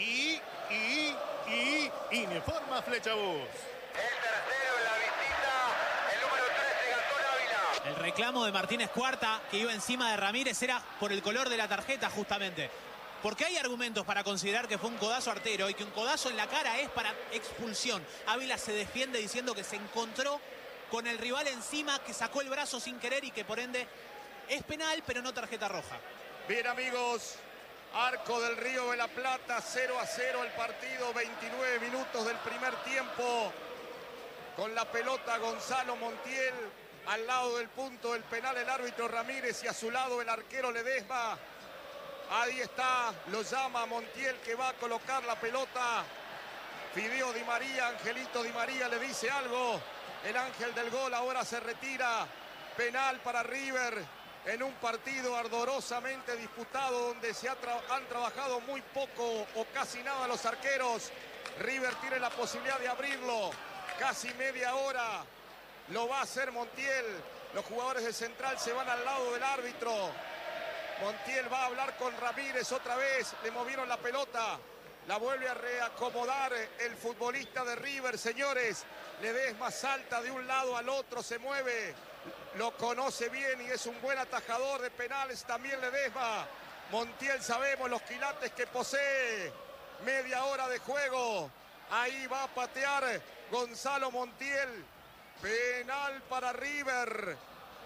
presentamos. Informa Flechabús. El tercero en la visita, el número 13, Gastón Ávila. El reclamo de Martínez Cuarta, que iba encima de Ramírez, era por el color de la tarjeta, justamente. Porque hay argumentos para considerar que fue un codazo artero y que un codazo en la cara es para expulsión. Ávila se defiende diciendo que se encontró con el rival encima, que sacó el brazo sin querer y que por ende es penal, pero no tarjeta roja. Bien, amigos. Arco del Río de la Plata, 0-0 el partido, 29 minutos del primer tiempo. Con la pelota Gonzalo Montiel, al lado del punto del penal el árbitro Ramírez y a su lado el arquero Ledesma. Ahí está, lo llama Montiel, que va a colocar la pelota. Fideo Di María, Angelito Di María le dice algo. El ángel del gol ahora se retira. Penal para River en un partido ardorosamente disputado donde han trabajado muy poco o casi nada los arqueros. River tiene la posibilidad de abrirlo. Casi media hora lo va a hacer Montiel. Los jugadores de Central se van al lado del árbitro. Montiel va a hablar con Ramírez otra vez. Le movieron la pelota. La vuelve a reacomodar el futbolista de River, señores. Ledesma salta de un lado al otro, se mueve. Lo conoce bien y es un buen atajador de penales también Ledesma. Montiel, sabemos los quilates que posee. Media hora de juego. Ahí va a patear Gonzalo Montiel. Penal para River.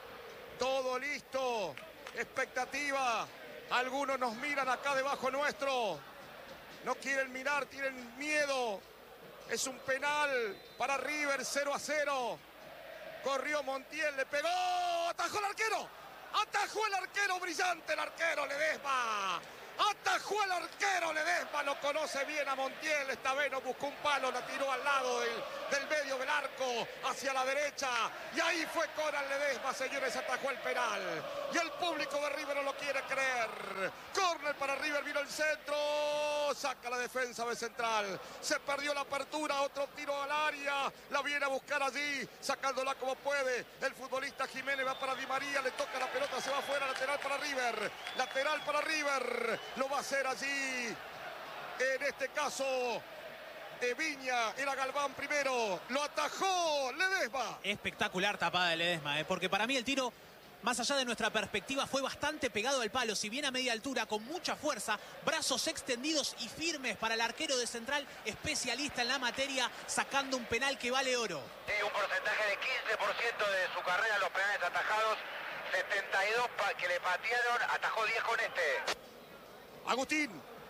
Todo listo. Expectativa. Algunos nos miran acá debajo nuestro. No quieren mirar, tienen miedo. Es un penal para River, 0-0. Corrió Montiel, le pegó, atajó el arquero. Atajó el arquero, brillante el arquero Ledesma. Atajó el arquero Ledesma, lo conoce bien a Montiel. Esta vez no buscó un palo, la tiró al lado del medio del arco, hacia la derecha. Y ahí fue Coral Ledesma, señores, atajó el penal. Y el público de River no lo quiere creer. Córner para River, vino el centro. Saca la defensa de Central. Se perdió la apertura, otro tiro al área. La viene a buscar allí, sacándola como puede. El futbolista Jiménez va para Di María, le toca la pelota, se va afuera, lateral para River. Lateral para River. Lo va a hacer allí, en este caso, Viña, era Galván primero, lo atajó Ledesma. Espectacular tapada de Ledesma, porque para mí el tiro, más allá de nuestra perspectiva, fue bastante pegado al palo, si bien a media altura, con mucha fuerza, brazos extendidos y firmes para el arquero de Central, especialista en la materia, sacando un penal que vale oro. Sí, un porcentaje de 15% de su carrera los penales atajados, 72 que le patearon, atajó 10 con este. Agustín.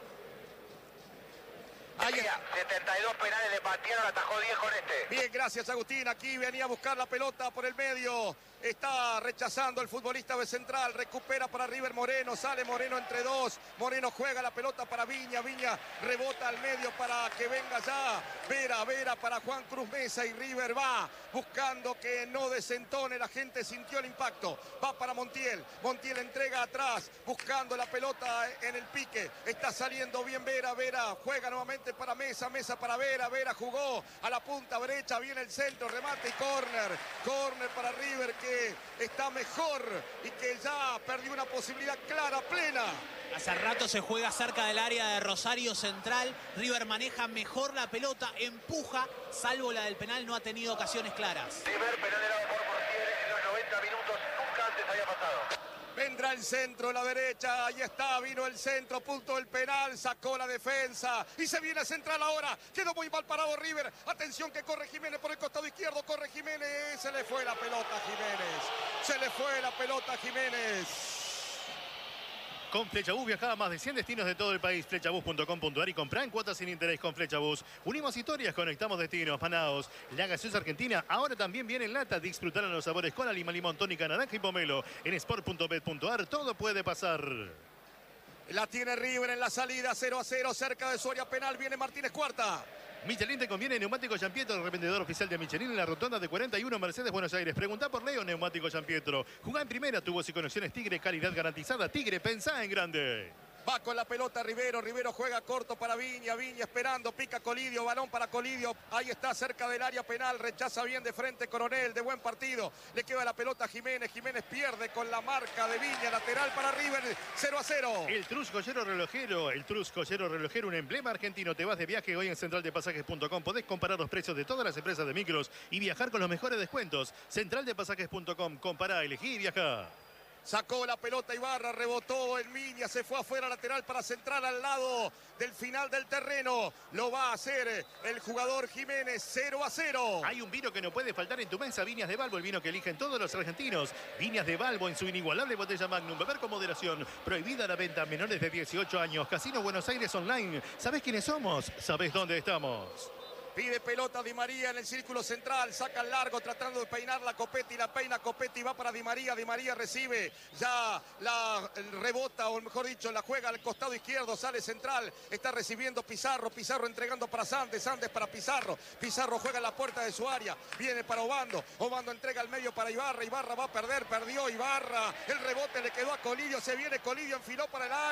Ahí 72 penales le patearon, atajó 10 con este. Bien, gracias Agustín. Aquí venía a buscar la pelota por el medio. Está rechazando el futbolista de Central. Recupera para River Moreno. Sale Moreno entre dos. Moreno juega la pelota para Viña. Viña rebota al medio para que venga ya. Vera para Juan Cruz Mesa. Y River va buscando que no desentone. La gente sintió el impacto. Va para Montiel. Montiel entrega atrás. Buscando la pelota en el pique. Está saliendo bien Vera. Vera juega nuevamente para Mesa. Mesa para Vera. Vera jugó a la punta derecha. Viene el centro. Remate y córner. Córner para River que está mejor y que ya perdió una posibilidad clara, plena. Hace rato se juega cerca del área de Rosario Central. River maneja mejor la pelota, empuja, salvo la del penal, no ha tenido ocasiones claras. River penal era por Montiel en los 90 minutos, nunca antes había pasado. Vendrá el centro a la derecha, ahí está, vino el centro, punto del penal, sacó la defensa y se viene Central ahora. Quedó muy mal parado River. Atención que corre Jiménez por el costado izquierdo, corre Jiménez, se le fue la pelota a Jiménez. Se le fue la pelota a Jiménez. Con Flechabús viaja a más de 100 destinos de todo el país. Flechabús.com.ar y comprá en cuotas sin interés con Flechabús. Unimos historias, conectamos destinos. Manaos, la gaseosa argentina, ahora también viene en lata. Disfrutar los sabores con lima, limón, tónica, naranja y pomelo. En sport.bet.ar todo puede pasar. La tiene River en la salida, 0-0, cerca de su área penal. Viene Martínez Cuarta. Michelin te conviene Neumático Giampietro, revendedor oficial de Michelin en la rotonda de 41 Mercedes, Buenos Aires. Preguntá por Leo Neumático Giampietro. Jugá en primera, tubos y conexiones Tigre, calidad garantizada. Tigre, pensá en grande. Va con la pelota Rivero, Rivero juega corto para Viña, Viña esperando, pica Colidio, balón para Colidio, ahí está cerca del área penal, rechaza bien de frente Coronel, de buen partido, le queda la pelota a Jiménez, Jiménez pierde con la marca de Viña, lateral para River, 0-0. El Trus Joyero Relojero, un emblema argentino. Te vas de viaje hoy en centraldepasajes.com. Podés comparar los precios de todas las empresas de micros y viajar con los mejores descuentos. Centraldepasajes.com, compará, elegí y viajá. Sacó la pelota Ibarra, rebotó en Viña, se fue afuera lateral para central al lado del final del terreno. Lo va a hacer el jugador Jiménez, 0-0. Hay un vino que no puede faltar en tu mesa, Viñas de Balbo, el vino que eligen todos los argentinos. Viñas de Balbo en su inigualable botella Magnum. Beber con moderación. Prohibida la venta a menores de 18 años. Casino Buenos Aires Online. ¿Sabés quiénes somos? ¿Sabés dónde estamos? Pide pelota Di María en el círculo central, saca el largo tratando de peinar la Copetti, la peina Copetti, va para Di María recibe, ya la rebota, o mejor dicho, la juega al costado izquierdo, sale central, está recibiendo Pizarro, Pizarro entregando para Sandes, Sandes para Pizarro, Pizarro juega en la puerta de su área, viene para Obando, Obando entrega al medio para Ibarra, Ibarra va a perder, perdió Ibarra, el rebote le quedó a Colidio, se viene Colidio, enfiló para el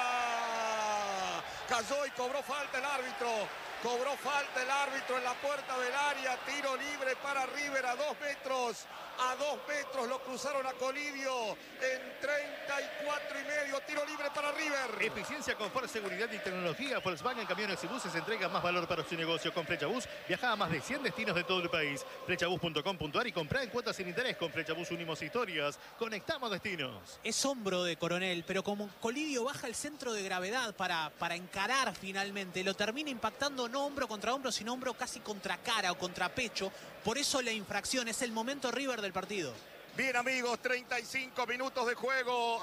área, cayó y cobró falta el árbitro. Cobró falta el árbitro en la puerta del área. Tiro libre para River a 2 metros. A 2 metros lo cruzaron a Colidio en 34,5. Tiro libre para River. Eficiencia, confort, seguridad y tecnología. Volkswagen Camiones y Buses entrega más valor para su negocio. Con Flechabús viaja a más de 100 destinos de todo el país. Flechabús.com.ar y comprá en cuotas sin interés. Con Flechabús unimos historias. Conectamos destinos. Es hombro de Coronel, pero como Colidio baja el centro de gravedad para encarar finalmente, lo termina impactando no hombro contra hombro, sino hombro casi contra cara o contra pecho. Por eso la infracción, es el momento River del partido. Bien amigos, 35 minutos de juego.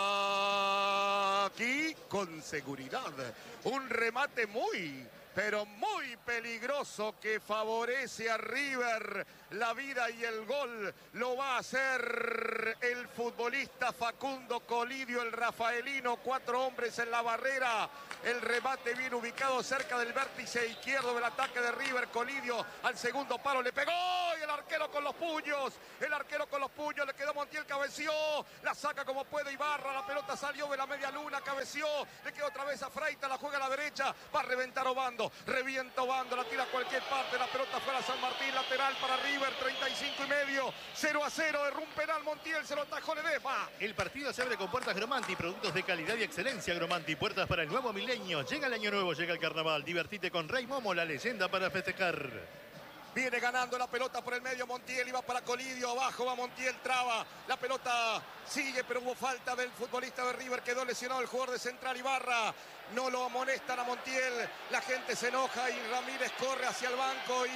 Aquí con seguridad. Un remate pero muy peligroso que favorece a River. La vida y el gol lo va a hacer el futbolista Facundo Colidio, el rafaelino. 4 hombres en la barrera. El remate bien ubicado cerca del vértice izquierdo del ataque de River. Colidio al segundo palo le pegó y el arquero con los puños. El arquero con los puños, le quedó Montiel, cabeció. La saca como puede Ibarra. La pelota salió de la media luna, cabeció. Le quedó otra vez a Freita, la juega a la derecha. Va a reventar Obando. Revienta Obando, la tira a cualquier parte. La pelota fuera San Martín, lateral para River. 35,5. 0-0. Erró un penal Montiel, se lo atajó Ledesma. El partido se abre con puertas Gromanti, productos de calidad y excelencia Gromanti. Puertas para el nuevo milenio. Llega el año nuevo, llega el carnaval. Divertite con Rey Momo, la leyenda para festejar. Viene ganando la pelota por el medio Montiel, iba para Colidio, abajo va Montiel, traba, la pelota sigue, pero hubo falta del futbolista de River, quedó lesionado el jugador de Central Ibarra, no lo amonestan a Montiel, la gente se enoja y Ramírez corre hacia el banco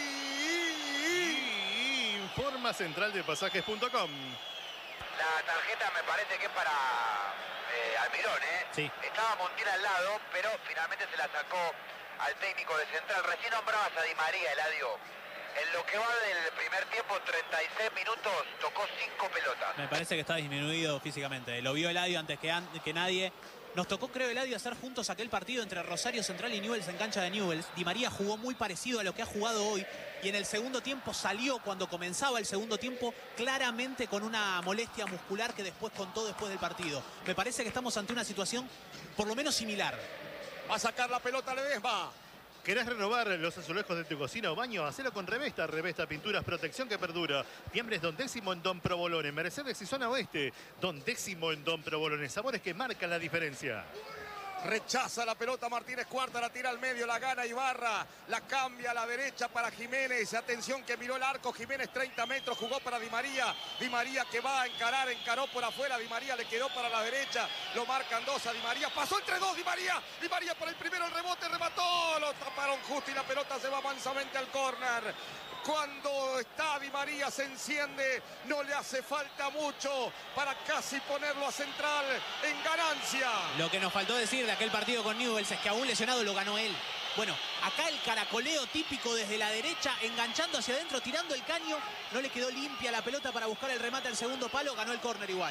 y informa centraldepasajes.com. La tarjeta me parece que es para Almirón, ¿eh? Sí. Estaba Montiel al lado, pero finalmente se la sacó al técnico de Central. Recién nombrabas a Di María, Eladio. En lo que va del primer tiempo, 36 minutos, tocó 5 pelotas. Me parece que está disminuido físicamente. Lo vio Eladio antes que nadie. Nos tocó, creo, Eladio, hacer juntos aquel partido entre Rosario Central y Newell's en cancha de Newell's. Di María jugó muy parecido a lo que ha jugado hoy. Y en el segundo tiempo salió, cuando comenzaba el segundo tiempo, claramente con una molestia muscular que después contó después del partido. Me parece que estamos ante una situación por lo menos similar. Va a sacar la pelota Ledesma. ¿Querés renovar los azulejos de tu cocina o baño? Hacelo con Revesta. Revesta Pinturas, protección que perdura. Fiambres Don Décimo en Don Provolone. Mercedes y Zona Oeste. Don Décimo en Don Provolone. Sabores que marcan la diferencia. Rechaza la pelota Martínez Cuarta, la tira al medio, la gana Ibarra, la cambia a la derecha para Jiménez. Atención que miró el arco, Jiménez 30 metros, jugó para Di María. Di María que va a encarar, encaró por afuera, Di María le quedó para la derecha, lo marcan 2 a Di María, pasó entre 2 Di María por el primero, el rebote, remató, lo taparon justo y la pelota se va mansamente al córner. Cuando está Di María se enciende, no le hace falta mucho para casi ponerlo a central en ganancia. Lo que nos faltó decir de aquel partido con Newell's es que aún lesionado lo ganó él. Bueno, acá el caracoleo típico desde la derecha, enganchando hacia adentro, tirando el caño. No le quedó limpia la pelota para buscar el remate al segundo palo, ganó el córner igual.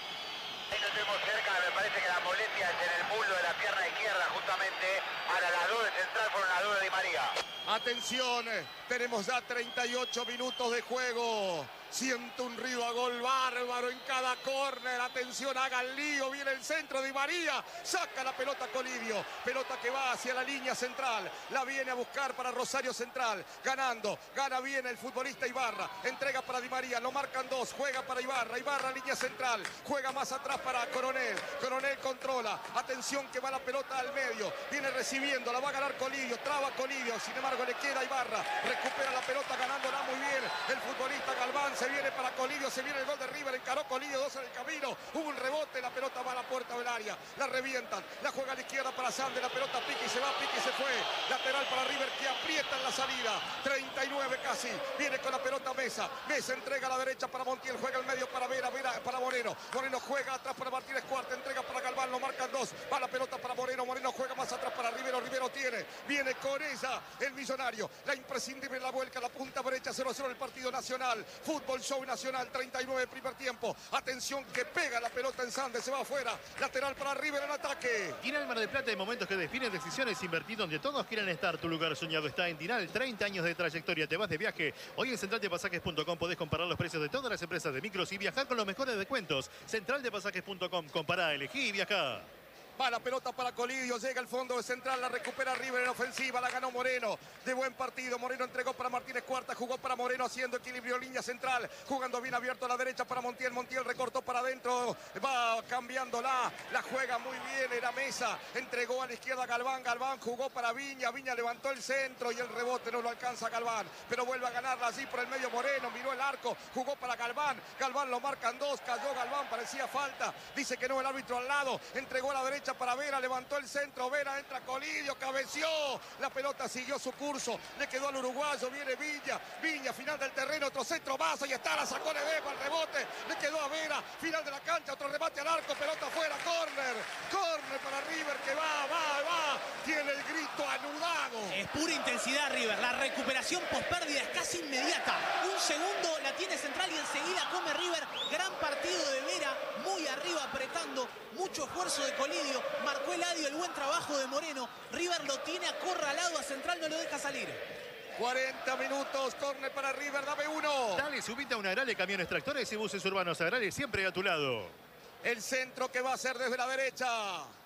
Ahí lo tenemos cerca, me parece que la molestia es en el muslo de la pierna izquierda, justamente. Ahora las dos de central fueron las dos de Di María. Atención, tenemos ya 38 minutos de juego. Siento un ruido a gol bárbaro en cada córner. Atención, haga el lío. Viene el centro de Di María. Saca la pelota Colidio. Pelota que va hacia la línea central. La viene a buscar para Rosario Central. Ganando. Gana bien el futbolista Ibarra. Entrega para Di María. Lo marcan dos. Juega para Ibarra. Ibarra, línea central. Juega más atrás para Coronel. Coronel controla. Atención que va la pelota al medio. Viene recibiendo. La va a ganar Colidio. Traba Colidio. Sin embargo, le queda Ibarra. Recupera la pelota ganándola muy bien el futbolista Galván. Se viene para Colidio, se viene el gol de River, encaró Colidio, dos en el camino, hubo un rebote, la pelota va a la puerta del área, la revientan, la juega a la izquierda para Sande, la pelota pica y se va, pica y se fue, lateral para River que aprieta en la salida, 39 casi, viene con la pelota Mesa, Mesa entrega a la derecha para Montiel, juega al medio para Vera, Vera para Moreno, Moreno juega atrás para Martínez Cuarta, entrega para Galván, lo marcan dos, va la pelota para Moreno, Moreno juega más atrás para Rivero, Rivero tiene, viene con ella el millonario, la imprescindible, la vuelca, la punta derecha, 0-0 el partido nacional, fútbol show nacional, 39 primer tiempo. Atención que pega la pelota en Sande, se va afuera. Lateral para River en ataque. Tinal Mar del Plata, hay momentos que definen decisiones, invertir donde todos quieren estar. Tu lugar soñado está en Tinal, 30 años de trayectoria. Te vas de viaje. Hoy en centraldepasajes.com podés comparar los precios de todas las empresas de micros y viajar con los mejores descuentos. Centraldepasajes.com, compará, elegí y viajá. Va la pelota para Colidio, llega al fondo de central, la recupera River en ofensiva, la ganó Moreno, de buen partido, Moreno entregó para Martínez Cuarta, jugó para Moreno haciendo equilibrio, línea central, jugando bien abierto a la derecha para Montiel, Montiel recortó para adentro, va cambiándola, la juega muy bien, era Mesa, entregó a la izquierda Galván, Galván jugó para Viña, Viña levantó el centro y el rebote no lo alcanza Galván, pero vuelve a ganarla así por el medio Moreno, miró el arco, jugó para Galván, Galván lo marcan dos, cayó Galván, parecía falta, dice que no el árbitro al lado, entregó a la derecha para Vera, levantó el centro, Vera entra Colidio, cabeció, la pelota siguió su curso, le quedó al uruguayo, viene Viña, Viña, final del terreno, otro centro más, ahí está, la sacó Ledesma, el rebote, le quedó a Vera, final de la cancha, otro remate al arco, pelota afuera, córner para River que va, tiene el grito anudado. Es pura intensidad River, la recuperación pospérdida es casi inmediata. Un segundo la tiene central y enseguida come River. Gran partido de Vera, muy arriba apretando, mucho esfuerzo de Colidio, marcó Eladio, el buen trabajo de Moreno. River lo tiene acorralado a central, no lo deja salir. 40 minutos, córner para River, dame uno. Dale, subite a una Agrale, camiones, tractores y buses urbanos. Agrale siempre a tu lado. El centro que va a ser desde la derecha.